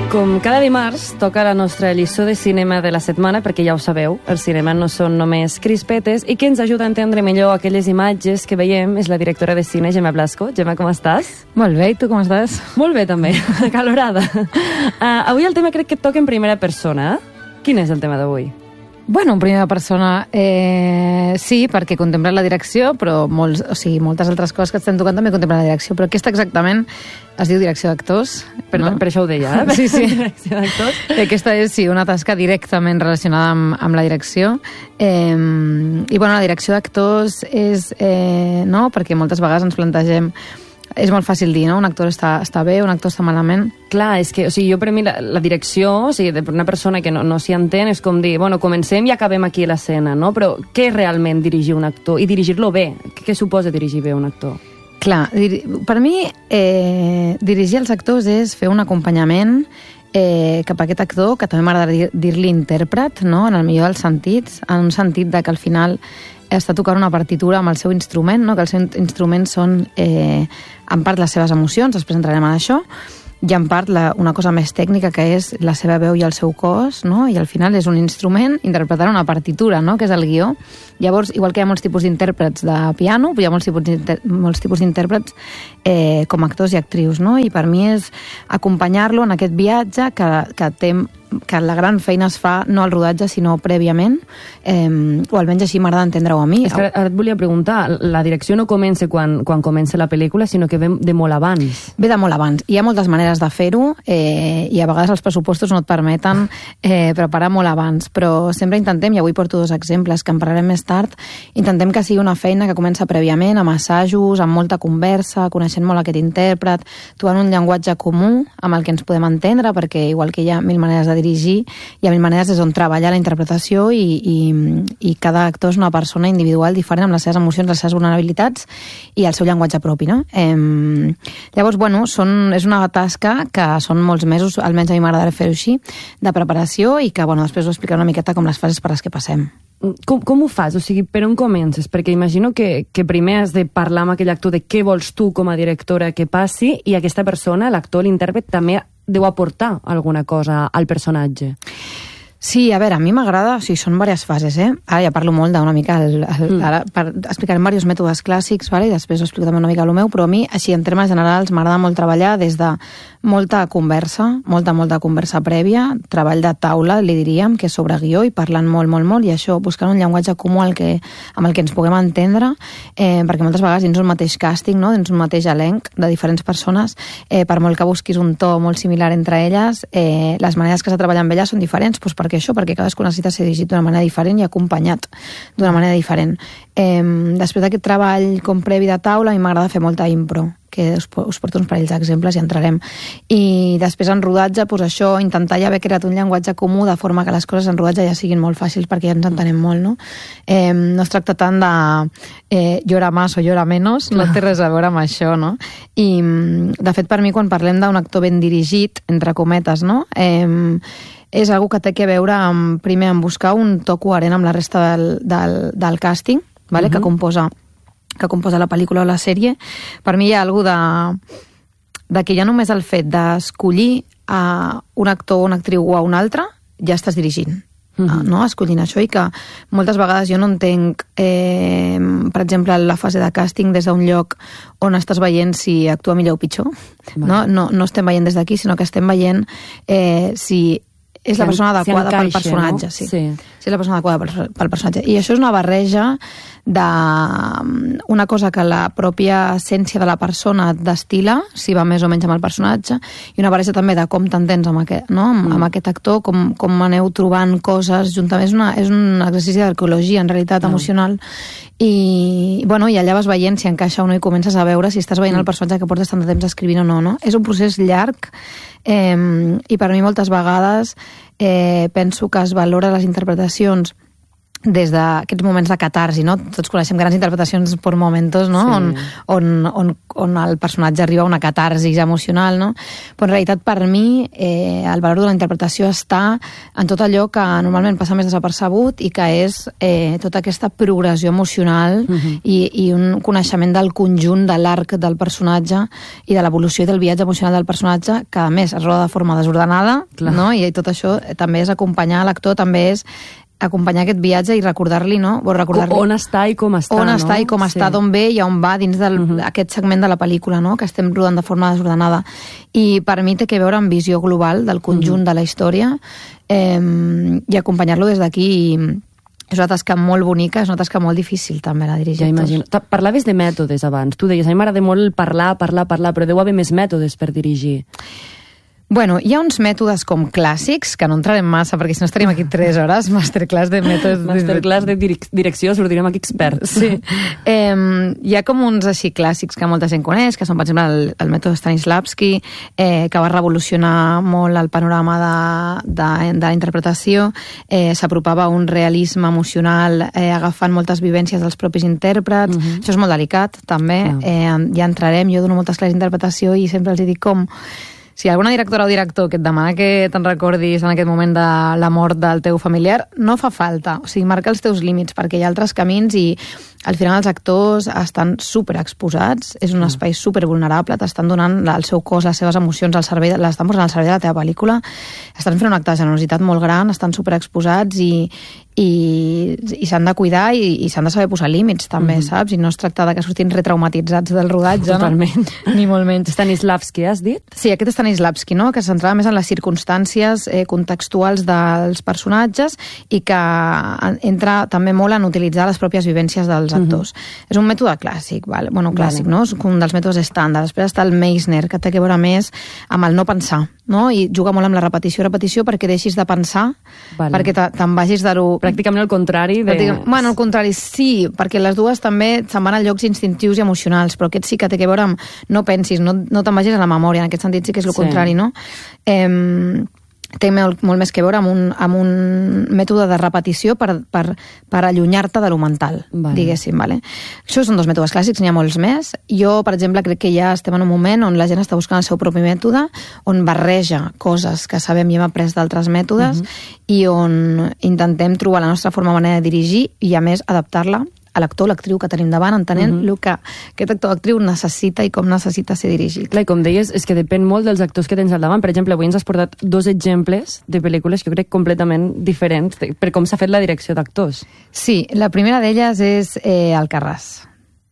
Com cada dimarts, toca la nostra lliçó de cinema de la setmana, perquè ja ho sabeu, el cinema no són només crispetes, i qui ens ajuda a entendre millor aquelles imatges que veiem és la directora de cine, Gemma Blasco. Gemma, com estàs? Molt bé, i tu com estàs? Molt bé, també, acalorada. Avui el tema crec que et toca en primera persona. Quin és el tema d'avui? Bueno, en primera persona, sí, perquè contemplen la direcció, però moltes altres coses que estem tocant també contemplen la direcció, però aquesta exactament es diu direcció d'actors. Per això ho deia, Sí. Direcció d'actors. Aquesta és, sí, una tasca directament relacionada amb la direcció. I, bueno, la direcció d'actors és, no?, perquè moltes vegades ens plantegem. És molt fàcil dir, no? Un actor està bé, un actor està malament. Clar, és que, jo per mi la direcció, per una persona que no s'hi entén, és com dir, bueno, comencem i acabem aquí l'escena, no? Però què és realment dirigir un actor? I dirigir-lo bé? Què suposa dirigir bé un actor? Clar, per mi dirigir els actors és fer un acompanyament cap a aquest actor, que també m'agrada dir-li intèrpret, no? En el millor dels sentits, en un sentit de que al final està tocant una partitura amb el seu instrument, no? Que el seu instrument són en part les seves emocions, després entrarem en això, i en part una cosa més tècnica, que és la seva veu i el seu cos, no? I al final és un instrument interpretant una partitura, no? Que és el guió. Llavors, igual que hi ha molts tipus d'intèrprets de piano, hi ha molts tipus d'intèrprets com actors i actrius, no? I per mi és acompanyar-lo en aquest viatge que la gran feina es fa no al rodatge, sinó prèviament, o almenys així m'agrada entendre-ho a mi. És que ara et volia preguntar, la direcció no comença quan comença la pel·lícula, sinó que ve de molt abans. Ve de molt abans. Hi ha moltes maneres de fer-ho, i a vegades els pressupostos no et permeten preparar molt abans, però sempre intentem, i avui porto 2 exemples que en parlarem més tard, intentem que sigui una feina que comença prèviament, amb assajos, amb molta conversa, coneixent molt aquest intèrpret, trobant un llenguatge comú amb el que ens podem entendre, perquè igual que hi ha 1000 maneres de dirigir, hi ha 1000 maneres des d'on treballar la interpretació, i cada actor és una persona individual diferent amb les seves emocions, les seves vulnerabilitats i el seu llenguatge propi, no? Llavors, bueno, és una tasca que són molts mesos, almenys a mi m'agradaria fer-ho així, de preparació, i que, bueno, després ho explicaré una miqueta com les fases per les que passem. Com ho fas? O sigui, per on comences? Perquè imagino que primer has de parlar amb aquell actor de què vols tu com a directora que passi, i aquesta persona, l'actor, l'intèrpret, també deu aportar alguna cosa al personatge. Sí, a veure, a mi m'agrada, o sigui, són diverses fases, Ara ja parlo molt d'una mica, ara explicarem diversos mètodes clàssics, i després ho explico també una mica el meu, però a mi, així, en termes generals, m'agrada molt treballar des de molta conversa, molta conversa prèvia, treball de taula, li diríem, que és sobre guió, i parlant molt, i això, buscant un llenguatge comú amb el que ens puguem entendre, perquè moltes vegades dins un mateix càsting, no? Dins un mateix elenc de diferents persones, per molt que busquis un to molt similar entre elles, les maneres que s'ha de treballar amb elles són diferents, doncs perquè cadascú necessita ser dirigit d'una manera diferent i acompanyat d'una manera diferent. Després d'aquest treball com previ de taula, a mi m'agrada fer molta impro, que us porto uns parells d'exemples i entrarem. I després en rodatge, doncs això, intentar ja haver creat un llenguatge comú de forma que les coses en rodatge ja siguin molt fàcils, perquè ja ens entenem molt, no? No es tracta tant de llora más o llora menos, no té res a veure amb això, no? I, de fet, per mi, quan parlem d'un actor ben dirigit, entre cometes, no?, és algo que té que veure primer amb buscar un to coherent amb la resta del càsting, que composa la pel·lícula o la sèrie. Per mi hi ha alguna de que ja només el fet d'escollir a un actor o una actriu o a un altre ja estàs dirigint, no? Escollint això, i que moltes vegades jo no entenc, per exemple, la fase de càsting des d'un lloc on estàs veient si actua millor o pitjor. No estem veient des d'aquí, sinó que estem veient si és la persona adequada pel personatge, no? Sí, és la persona adequada pel personatge. I això és una barreja d'una cosa que la pròpia essència de la persona et destila, si va més o menys amb el personatge, i una barreja també de com t'entens amb aquest actor, com aneu trobant coses juntament. És un exercici d'arqueologia, en realitat, emocional, i allà vas veient si encaixa o no, i comences a veure si estàs veient el personatge que portes tant de temps escrivint o no, no? És un procés llarg, i per mi moltes vegades penso que es valora les interpretacions des d'aquests moments de catarsi, no? Tots coneixem grans interpretacions por momentos, no? Sí. On el personatge arriba a una catarsis emocional, no? Però en realitat, per mi, el valor de la interpretació està en tot allò que normalment passa més desapercebut i que és tota aquesta progressió emocional i un coneixement del conjunt de l'arc del personatge i de l'evolució i del viatge emocional del personatge, que a més es roda de forma desordenada, no? I tot això també és acompanyar l'actor, també és acompanyar aquest viatge i recordar-li, no? On està i com està, on està i com està, d'on ve i on va dins d'aquest segment de la pel·lícula, no? Que estem rodant de forma desordenada. I per mi té que veure amb visió global del conjunt de la història i acompanyar-lo des d'aquí. És una tasca molt bonica, és una tasca molt difícil també, la dirigir. Ja imagino. Parlaves de mètodes abans. Tu deies, a mi m'agrada molt parlar, però deu haver més mètodes per dirigir. Bueno, hi ha uns mètodes com clàssics, que no entrarem massa, perquè si no estaríem aquí 3 hores, masterclass de mètodes... Masterclass de direcció, sortirem aquí experts. Sí. Hi ha com uns així clàssics que molta gent coneix, que són, per exemple, el mètode Stanislavski, que va revolucionar molt el panorama de la interpretació, s'apropava a un realisme emocional agafant moltes vivències dels propis intèrprets. Això és molt delicat, també. Ja entrarem, jo dono moltes classes d'interpretació i sempre els dic com... Si alguna directora o director que et demana que te'n recordis en aquest moment de la mort del teu familiar, no fa falta. O sigui, marca els teus límits, perquè hi ha altres camins i al final els actors estan superexposats, és un espai supervulnerable, t'estan donant el seu cos, les seves emocions al servei, l'estan posant al servei de la teva pel·lícula, estan fent un acte de generositat molt gran, estan superexposats i s'han de cuidar i s'han de saber posar límits també, saps? I no es tracta de que surtin retraumatitzats del rodatge. Totalment. No? Ni molt menys. Stanislavski, has dit? Sí, aquest és Stanislavski, no? Que se centrava més en les circumstàncies contextuals dels personatges i que entra també molt en utilitzar les pròpies vivències dels actors. És un mètode clàssic, vale? Bueno, clàssic, no? És un dels mètodes estàndard. Després està el Meisner, que té a veure més amb el no pensar, no? I juga molt amb la repetició perquè deixis de pensar, perquè te'n vagis de lo... Pràcticament el contrari de... Bueno, al contrari, sí, perquè les dues també se'n van a llocs instintius i emocionals, però aquest sí que té a veure amb no pensis, no te'n vagis a la memòria, en aquest sentit sí que és el contrari, no? Té molt més que veure amb un mètode de repetició per allunyar-te de lo mental, diguéssim. Vale? Això són 2 mètodes clàssics, n'hi ha molts més. Jo, per exemple, crec que ja estem en un moment on la gent està buscant el seu propi mètode, on barreja coses que sabem i hem après d'altres mètodes i on intentem trobar la nostra forma manera de dirigir i, a més, adaptar-la a l'actor o l'actriu que tenim davant, entenent el que aquest actor o actriu necessita i com necessita ser dirigit. Clar, i com deies, és que depèn molt dels actors que tens al davant. Per exemple, avui ens has portat 2 exemples de pel·lícules que jo crec completament diferents per com s'ha fet la direcció d'actors. Sí, la primera d'elles és Alcarràs.